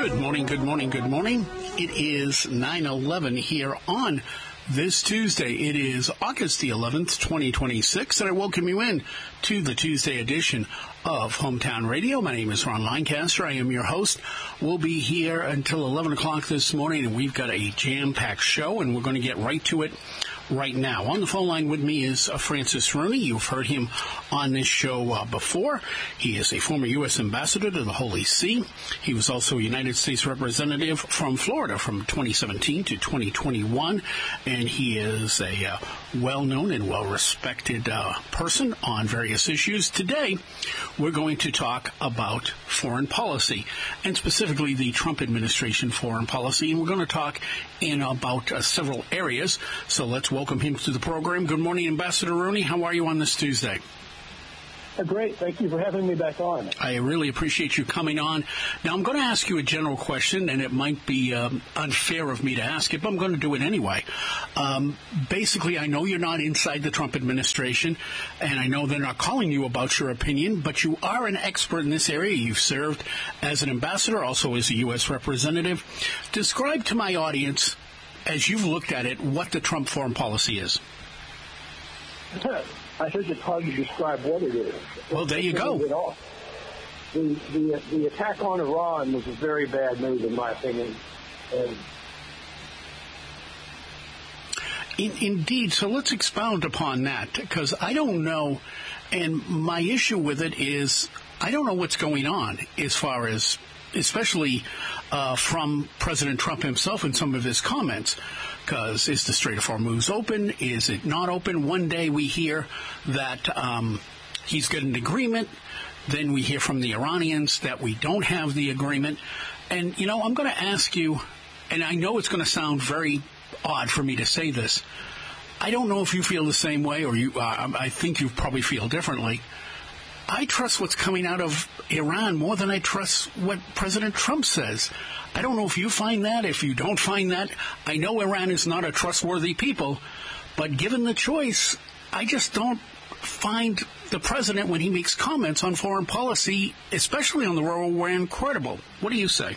Good morning, good morning, good morning. It is 9/11 here on this Tuesday. It is August the 11th, 2026, and I welcome you in to the Tuesday edition of Hometown Radio. My name is Ron Lancaster. I am your host. We'll be here until 11 o'clock this morning, and we've got a jam-packed show, and we're going to get right to it right now. On the phone line with me is Francis Rooney. You've heard him on this show before. He is a former U.S. ambassador to the Holy See. He was also a United States representative from Florida from 2017 to 2021, and he is a well-known and well-respected person on various issues. Today, we're going to talk about foreign policy, and specifically the Trump administration foreign policy, and we're going to talk in about several areas. So let's welcome him to the program. Good morning, Ambassador Rooney. How are you on this Tuesday? Great. Thank you for having me back on. I really appreciate you coming on. Now, I'm going to ask you a general question, and it might be unfair of me to ask it, but I'm going to do it anyway. Basically, I know you're not inside the Trump administration, and I know they're not calling you about your opinion, but you are an expert in this area. You've served as an ambassador, also as a U.S. representative. Describe to my audience, as you've looked at it, what the Trump foreign policy is. I think it's hard to describe what it is. Well, there you go. The attack on Iran was a very bad move, in my opinion. Indeed. So let's expound upon that, because I don't know, and my issue with it is I don't know what's going on as far as, especially from President Trump himself and some of his comments. Because is the Strait of Hormuz open? Is it not open? One day we hear that he's got an agreement. Then we hear from the Iranians that we don't have the agreement. And, you know, I'm going to ask you, and I know it's going to sound very odd for me to say this. I don't know if you feel the same way, or you. I think you probably feel differently. I trust what's coming out of Iran more than I trust what President Trump says. I don't know if you find that, if you don't find that. I know Iran is not a trustworthy people, but given the choice, I just don't find the president, when he makes comments on foreign policy, especially on the role we're in, credible. What do you say?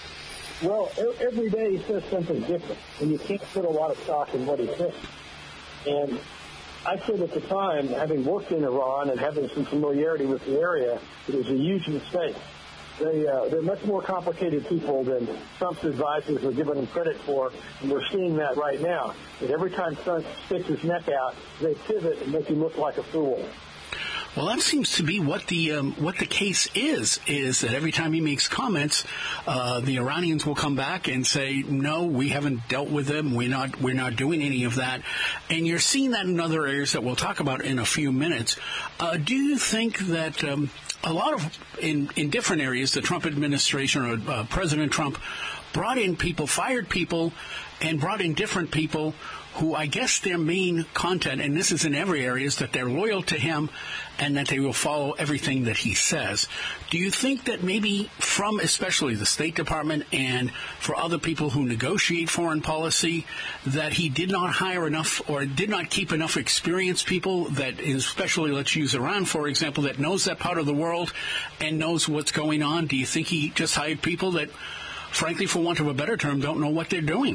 Well, every day he says something different, and you can't put a lot of stock in what he says. And I said at the time, having worked in Iran and having some familiarity with the area, it was a huge mistake. They're much more complicated people than Trump's advisors are giving them credit for, and we're seeing that right now. That every time Trump sticks his neck out, they pivot and make him look like a fool. Well, that seems to be what the case is that every time he makes comments, the Iranians will come back and say, no, we haven't dealt with them. We're not doing any of that. And you're seeing that in other areas that we'll talk about in a few minutes. Do you think that a lot of, in different areas, the Trump administration or President Trump brought in people, fired people, and brought in different people who I guess their main content, and this is in every area, is that they're loyal to him and that they will follow everything that he says. Do you think that maybe from especially the State Department and for other people who negotiate foreign policy, that he did not hire enough or did not keep enough experienced people that, especially let's use Iran, for example, that knows that part of the world and knows what's going on? Do you think he just hired people that, frankly, for want of a better term, don't know what they're doing?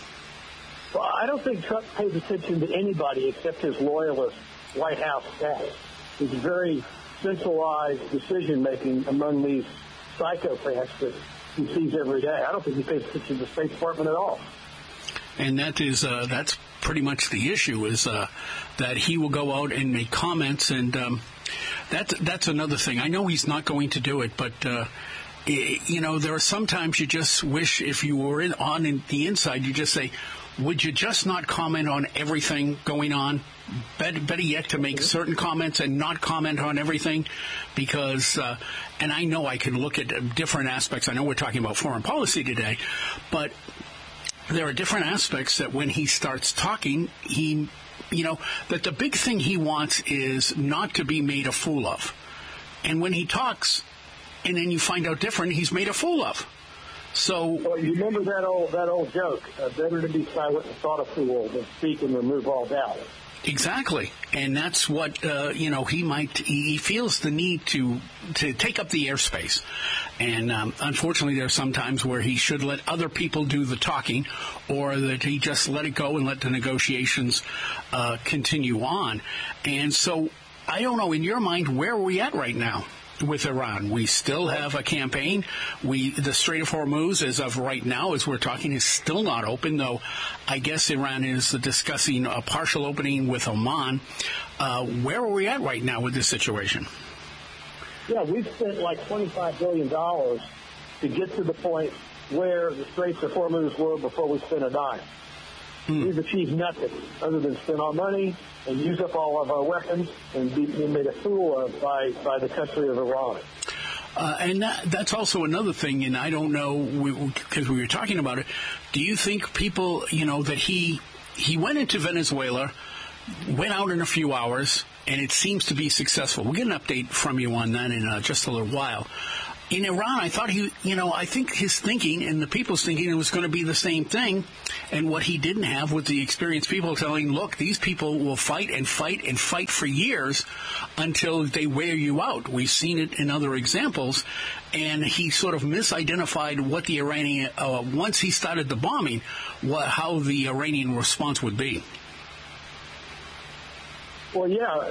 Well, I don't think Trump pays attention to anybody except his loyalist White House staff. It's very centralized decision-making among these psychopaths that he sees every day. I don't think he pays attention to the State Department at all. And that is that's pretty much the issue, is that he will go out and make comments, and that's another thing. I know he's not going to do it, but you know, there are sometimes you just wish if you were on the inside, you just say, would you just not comment on everything going on? Better yet, to make certain comments and not comment on everything, because, and I know I can look at different aspects. I know we're talking about foreign policy today, but there are different aspects that when he starts talking, that the big thing he wants is not to be made a fool of. And when he talks, and then you find out different, he's made a fool of. So, well, you remember that old joke, better to be silent and thought a fool than speak and remove all doubt. Exactly. And that's what, he feels the need to take up the airspace. And unfortunately, there are some times where he should let other people do the talking, or that he just let it go and let the negotiations continue on. And so I don't know, in your mind, where are we at right now with Iran? We still have a campaign. The Strait of Hormuz, as of right now, as we're talking, is still not open, though I guess Iran is discussing a partial opening with Oman. Where are we at right now with this situation? Yeah, we've spent like $25 billion to get to the point where the Straits of Hormuz were before we spent a dime. We've achieved nothing other than spend our money and use up all of our weapons and be made a fool of by the country of Iran. And that's also another thing, and I don't know, because we were talking about it, do you think people, that he went into Venezuela, went out in a few hours, and it seems to be successful? We'll get an update from you on that in just a little while. In Iran, I thought I think his thinking and the people's thinking it was going to be the same thing. And what he didn't have was the experienced people telling, look, these people will fight and fight and fight for years until they wear you out. We've seen it in other examples. And he sort of misidentified what the Iranian, once he started the bombing, how the Iranian response would be. Well, yeah,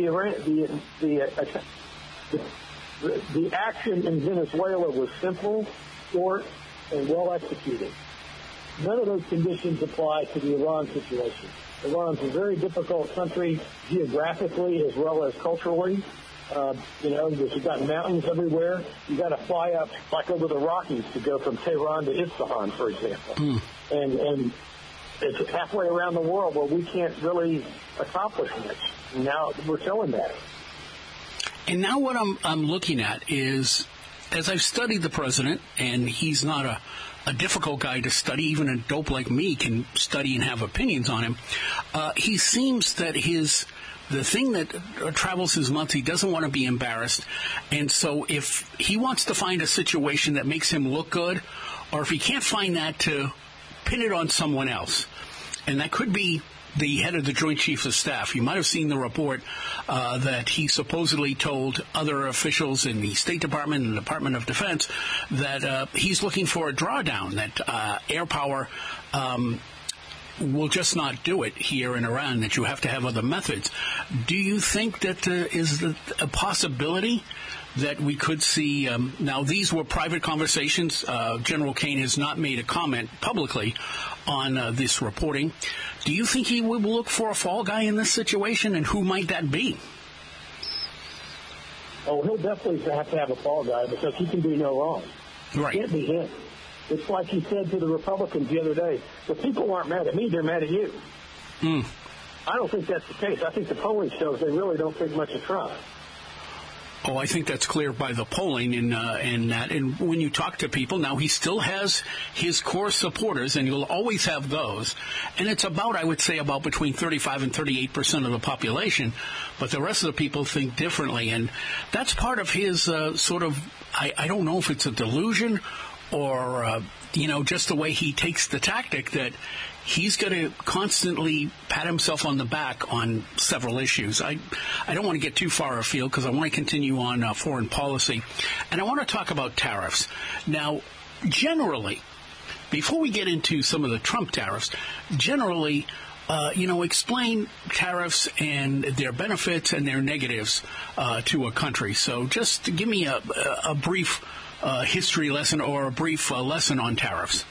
the action in Venezuela was simple, short, and well executed. None of those conditions apply to the Iran situation. Iran's a very difficult country geographically as well as culturally. You've got mountains everywhere. You've got to fly up like over the Rockies to go from Tehran to Isfahan, for example. And it's halfway around the world where we can't really accomplish much. Now we're showing that. And now what I'm looking at is, as I've studied the president, and he's not a difficult guy to study, even a dope like me can study and have opinions on him, he seems that the thing that travels his month, he doesn't want to be embarrassed. And so if he wants to find a situation that makes him look good, or if he can't find that, to pin it on someone else. And that could be the head of the Joint Chiefs of Staff. You might have seen the report that he supposedly told other officials in the State Department and the Department of Defense that he's looking for a drawdown, that air power will just not do it here in Iran, that you have to have other methods. Do you think that is a possibility that we could see? Now, these were private conversations. General Kane has not made a comment publicly on this reporting. Do you think he would look for a fall guy in this situation, and who might that be? Oh, he'll definitely have to have a fall guy because he can do no wrong. Right. It can't be him. It's like he said to the Republicans the other day, the people aren't mad at me, they're mad at you. I don't think that's the case. I think the polling shows they really don't think much of Trump. Oh, I think that's clear by the polling in that. And when you talk to people, now he still has his core supporters, and you'll always have those. And it's about, I would say, about between 35 and 38% of the population. But the rest of the people think differently. And that's part of his sort of, I don't know if it's a delusion or, just the way he takes the tactic that he's going to constantly pat himself on the back on several issues. I don't want to get too far afield because I want to continue on foreign policy. And I want to talk about tariffs. Now, generally, before we get into some of the Trump tariffs, generally, explain tariffs and their benefits and their negatives to a country. So just give me a brief history lesson or a brief lesson on tariffs.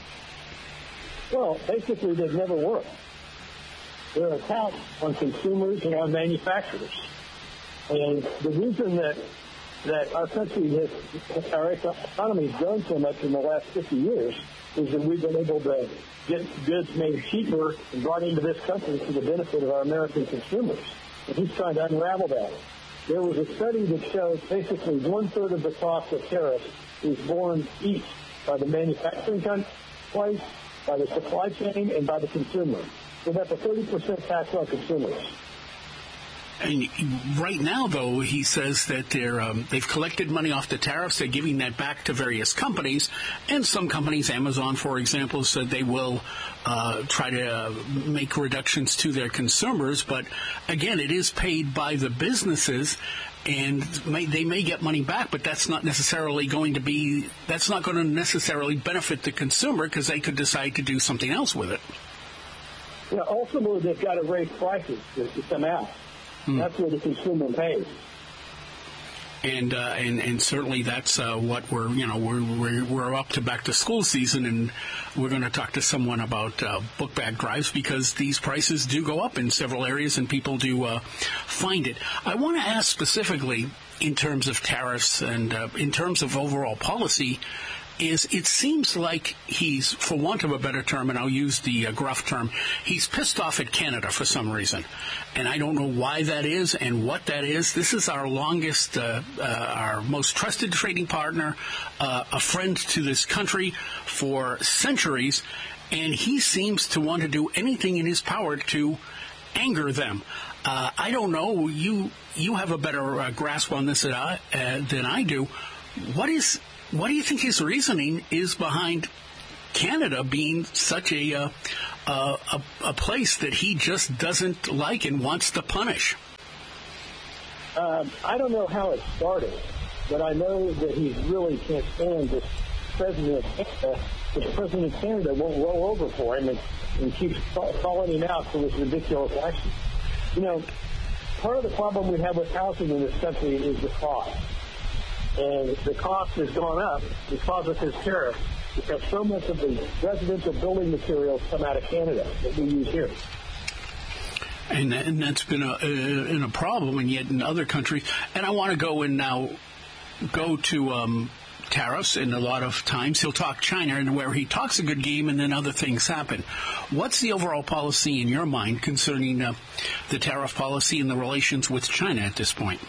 Well, basically, they've never worked. They're a tax on consumers and on manufacturers. And the reason that our country our economy has grown so much in the last 50 years is that we've been able to get goods made cheaper and brought into this country for the benefit of our American consumers. And he's trying to unravel that. There was a study that shows basically 1/3 of the cost of tariffs is borne each by the manufacturing place, by the supply chain, and by the consumer. So that's a 30% tax on consumers. And right now, though, he says that they've collected money off the tariffs. They're giving that back to various companies. And some companies, Amazon, for example, said they will try to make reductions to their consumers. But, again, it is paid by the businesses. and they may get money back, but that's not going to necessarily benefit the consumer because they could decide to do something else with it. Yeah, ultimately they've got to raise prices to come out. That's where the consumer pays. And certainly that's what we're up to back to school season, and we're going to talk to someone about book bag drives because these prices do go up in several areas and people do find it. I want to ask specifically in terms of tariffs and in terms of overall policy. It seems like he's, for want of a better term, and I'll use the gruff term, he's pissed off at Canada for some reason. And I don't know why that is and what that is. This is our longest, our most trusted trading partner, a friend to this country for centuries, and he seems to want to do anything in his power to anger them. I don't know. You have a better grasp on this than I do. What do you think his reasoning is behind Canada being such a place that he just doesn't like and wants to punish? I don't know how it started, but I know that he really can't stand this president of Canada. This president of Canada won't roll over for him and keeps calling him out for this ridiculous action. You know, part of the problem we have with housing in this country is the cost. And the cost has gone up because of his tariff, because so much of the residential building materials come out of Canada that we use here. And that's been a problem, and yet in other countries. And I want to go to tariffs, and a lot of times he'll talk China, and where he talks a good game, and then other things happen. What's the overall policy in your mind concerning the tariff policy and the relations with China at this point?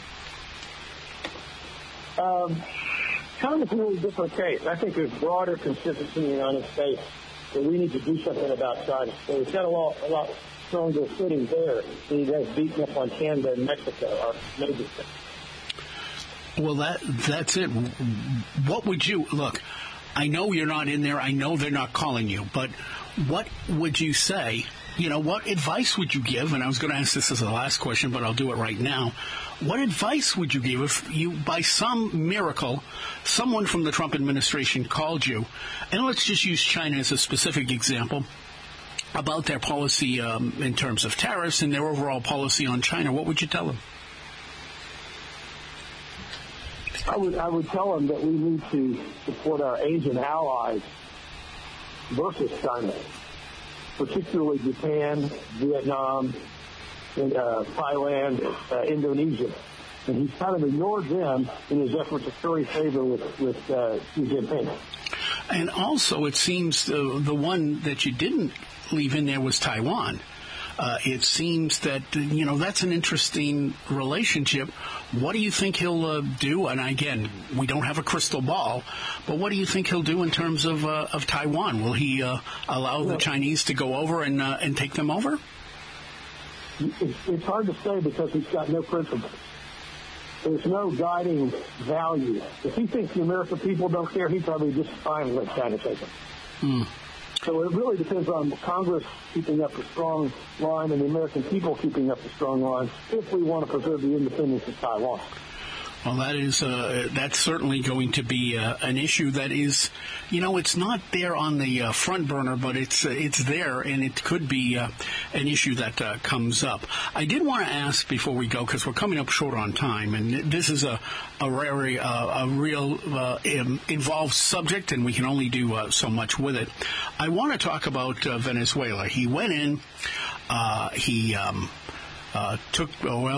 China's a really different case. I think there's broader consensus in the United States that we need to do something about China. So we've got a lot stronger footing there than you guys beating up on Canada and Mexico, our major states. Well, that's it. What would you look? I know you're not in there. I know they're not calling you. But what would you say? What advice would you give? And I was going to ask this as the last question, but I'll do it right now. What advice would you give if you, by some miracle, someone from the Trump administration called you, and let's just use China as a specific example, about their policy in terms of tariffs and their overall policy on China? What would you tell them? I would tell them that we need to support our Asian allies versus China, particularly Japan, Vietnam, and Thailand, Indonesia. And he's kind of ignored them in his effort to curry favor with Xi Jinping. And also, it seems the one that you didn't leave in there was Taiwan. It seems that, that's an interesting relationship. What do you think he'll do? And again, we don't have a crystal ball, but what do you think he'll do in terms of Taiwan? Will he allow the Chinese to go over and take them over? It's hard to say because he's got no principles. There's no guiding value. If he thinks the American people don't care, he'd probably just fine let China take them. So it really depends on Congress keeping up a strong line and the American people keeping up a strong line if we want to preserve the independence of Taiwan. Well, that's certainly going to be an issue that is, it's not there on the front burner, but it's there, and it could be an issue that comes up. I did want to ask before we go, because we're coming up short on time, and this is a real involved subject, and we can only do so much with it. I want to talk about Venezuela. He went in. Took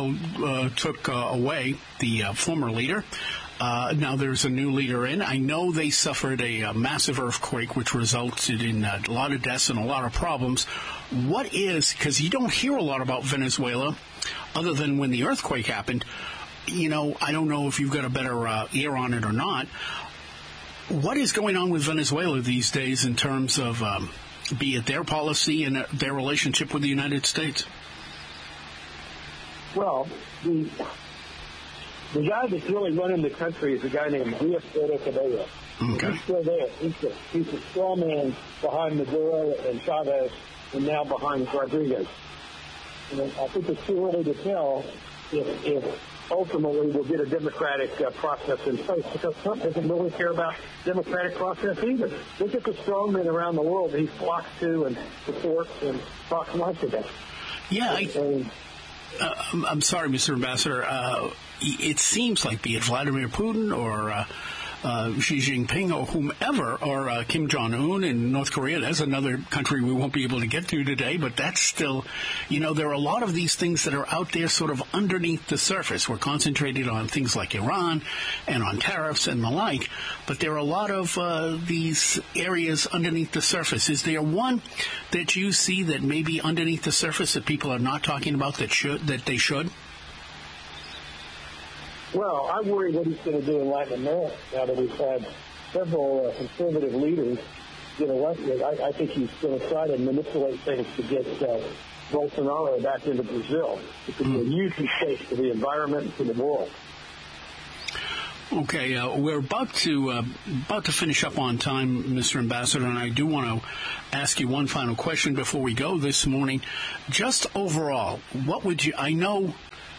away the former leader. Now there's a new leader in. I know they suffered a massive earthquake, which resulted in a lot of deaths and a lot of problems. What is, because you don't hear a lot about Venezuela other than when the earthquake happened. I don't know if you've got a better ear on it or not. What is going on with Venezuela these days in terms of, be it their policy and their relationship with the United States? Well, the guy that's really running the country is a guy named Diaz Canel. Okay. He's still there. He's a straw man behind Maduro and Chavez, and now behind Rodriguez. And I think it's too early to tell if ultimately we'll get a democratic process in place, because Trump doesn't really care about democratic process either. Look at the strongmen around the world he flocks to and supports and talks nice about. Yeah, I'm sorry, Mr. Ambassador. It seems like, be it Vladimir Putin or Xi Jinping or whomever, or Kim Jong-un in North Korea. That's another country we won't be able to get to today, but that's still, there are a lot of these things that are out there sort of underneath the surface. We're concentrated on things like Iran and on tariffs and the like, but there are a lot of these areas underneath the surface. Is there one that you see that may be underneath the surface that people are not talking about that they should? Well, I worry what he's going to do in Latin America now that we've had several conservative leaders get elected. I think he's going to try to manipulate things to get Bolsonaro back into Brazil. It could be a huge mistake for the environment and for the world. Okay, we're about to finish up on time, Mr. Ambassador, and I do want to ask you one final question before we go this morning. Just overall, what would you? I know,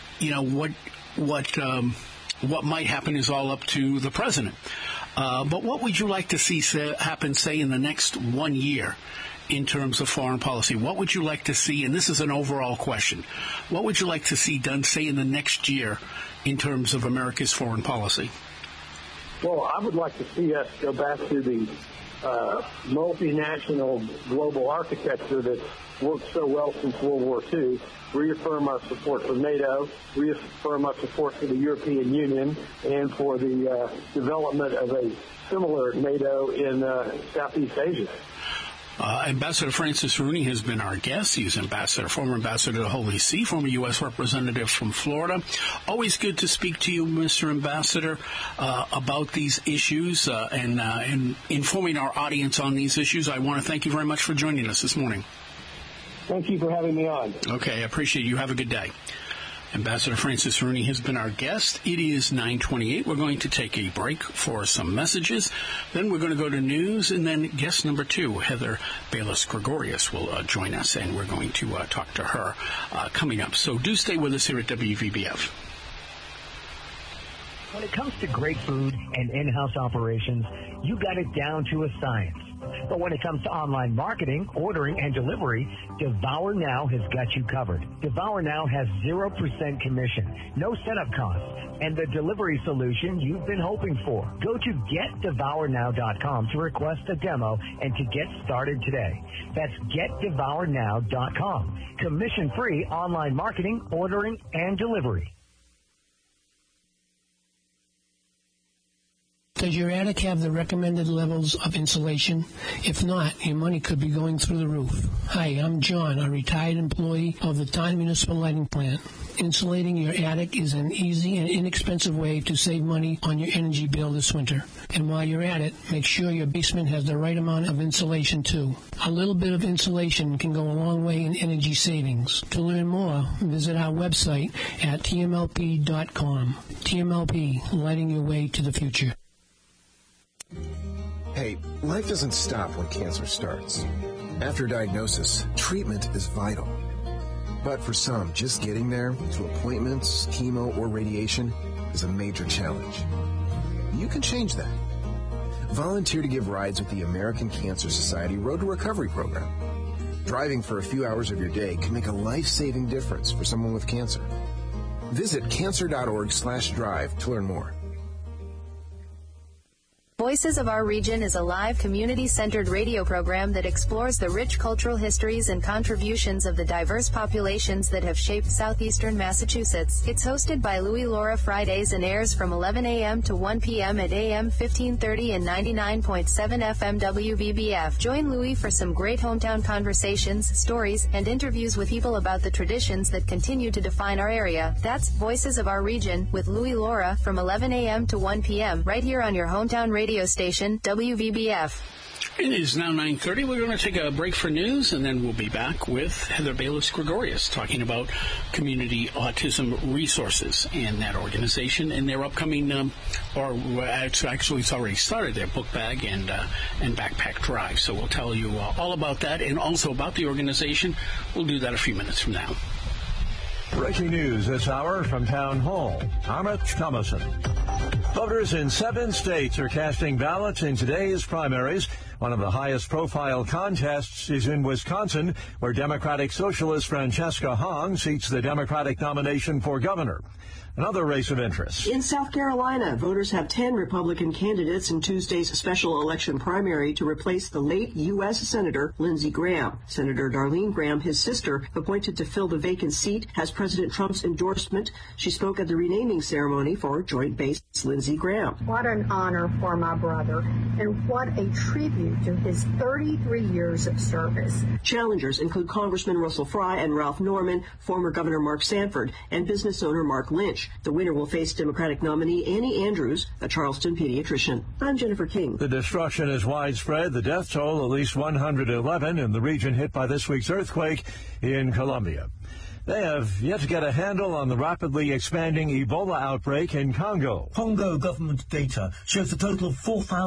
what might happen is all up to the president. But what would you like to see happen, say, in the next 1 year in terms of foreign policy? What would you like to see, and this is an overall question, what would you like to see done, say, in the next year in terms of America's foreign policy? Well, I would like to see us go back to the multinational global architecture that's worked so well since World War II, reaffirm our support for NATO, reaffirm our support for the European Union, and for the development of a similar NATO in Southeast Asia. Ambassador Francis Rooney has been our guest. He's former ambassador to the Holy See, former U.S. representative from Florida. Always good to speak to you, Mr. Ambassador, about these issues and informing our audience on these issues. I want to thank you very much for joining us this morning. Thank you for having me on. Okay, I appreciate you. Have a good day. Ambassador Francis Rooney has been our guest. It is 9:28. We're going to take a break for some messages. Then we're going to go to news, and then guest number 2, Heather Bayless-Gregorius, will join us, and we're going to talk to her coming up. So do stay with us here at WVBF. When it comes to great food and in-house operations, you got it down to a science. But when it comes to online marketing, ordering, and delivery, Devour Now has got you covered. Devour Now has 0% commission, no setup costs, and the delivery solution you've been hoping for. Go to GetDevourNow.com to request a demo and to get started today. That's GetDevourNow.com. Commission-free online marketing, ordering, and delivery. Does your attic have the recommended levels of insulation? If not, your money could be going through the roof. Hi, I'm John, a retired employee of the Taunton Municipal Lighting Plant. Insulating your attic is an easy and inexpensive way to save money on your energy bill this winter. And while you're at it, make sure your basement has the right amount of insulation too. A little bit of insulation can go a long way in energy savings. To learn more, visit our website at tmlp.com. TMLP, lighting your way to the future. Hey, life doesn't stop when cancer starts. After diagnosis, treatment is vital. But for some, just getting there, to appointments, chemo, or radiation, is a major challenge. You can change that. Volunteer to give rides with the American Cancer Society Road to Recovery program. Driving for a few hours of your day can make a life-saving difference for someone with cancer. Visit cancer.org/drive to learn more. Voices of Our Region is a live, community-centered radio program that explores the rich cultural histories and contributions of the diverse populations that have shaped southeastern Massachusetts. It's hosted by Louie Laura Fridays and airs from 11 a.m. to 1 p.m. at AM 1530 and 99.7 FM WBBF. Join Louie for some great hometown conversations, stories, and interviews with people about the traditions that continue to define our area. That's Voices of Our Region with Louie Laura from 11 a.m. to 1 p.m. right here on your hometown radio station, WVBF. It is now 9:30. We're going to take a break for news, and then we'll be back with Heather Bayless-Gregorius talking about Community Autism Resources and that organization and their upcoming, it's already started, their book bag and backpack drive. So we'll tell you all about that and also about the organization. We'll do that a few minutes from now. Breaking news this hour from Town Hall. Amit Thomason. Voters in 7 states are casting ballots in today's primaries. One of the highest profile contests is in Wisconsin, where Democratic Socialist Francesca Hong seeks the Democratic nomination for governor. Another race of interest. In South Carolina, voters have 10 Republican candidates in Tuesday's special election primary to replace the late U.S. Senator Lindsey Graham. Senator Darlene Graham, his sister, appointed to fill the vacant seat, has President Trump's endorsement. She spoke at the renaming ceremony for Joint Base Lindsey Graham. What an honor for my brother, and what a tribute to his 33 years of service. Challengers include Congressman Russell Fry and Ralph Norman, former Governor Mark Sanford, and business owner Mark Lynch. The winner will face Democratic nominee Annie Andrews, a Charleston pediatrician. I'm Jennifer King. The destruction is widespread. The death toll, at least 111 in the region hit by this week's earthquake in Colombia. They have yet to get a handle on the rapidly expanding Ebola outbreak in Congo. Congo government data shows a total of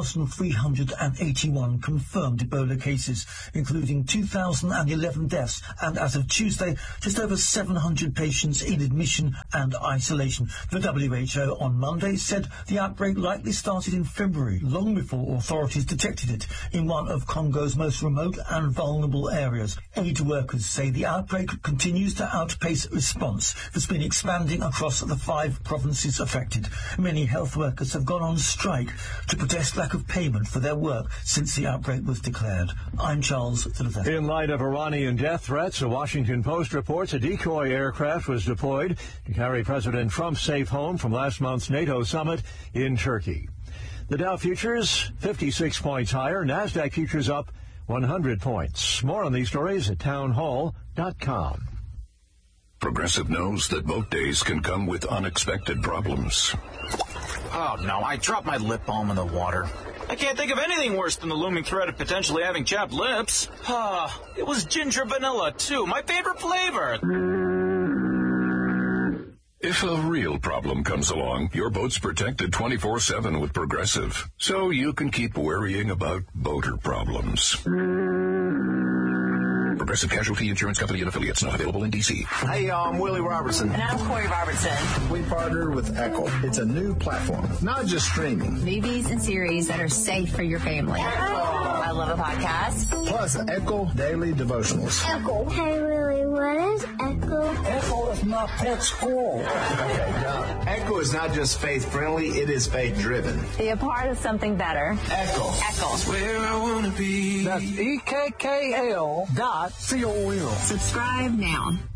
4,381 confirmed Ebola cases, including 2,011 deaths, and as of Tuesday, just over 700 patients in admission and isolation. The WHO on Monday said the outbreak likely started in February, long before authorities detected it in one of Congo's most remote and vulnerable areas. Aid workers say the outbreak continues to outpace response that's been expanding across the 5 provinces affected. Many health workers have gone on strike to protest lack of payment for their work since the outbreak was declared. I'm Charles Phillips. In light of Iranian death threats, the Washington Post reports a decoy aircraft was deployed to carry President Trump safe home from last month's NATO summit in Turkey. The Dow futures 56 points higher. NASDAQ futures up 100 points. More on these stories at townhall.com. Progressive knows that boat days can come with unexpected problems. Oh, no, I dropped my lip balm in the water. I can't think of anything worse than the looming threat of potentially having chapped lips. It was ginger vanilla, too, my favorite flavor. If a real problem comes along, your boat's protected 24/7 with Progressive, so you can keep worrying about boater problems. Progressive Casualty Insurance Company and affiliates, not available in D.C. Hey, y'all, I'm Willie Robertson. And I'm Corey Robertson. We partnered with Echo. It's a new platform, not just streaming. Movies and series that are safe for your family. I love a podcast. Plus, Echo Daily Devotionals. Echo. Hey, Willie, what is Echo? Echo is not pet school. Okay, no. Echo is not just faith-friendly, it is faith-driven. Be a part of something better. Echo. Echo. Where I want to be. That's EKKL.com. Subscribe now.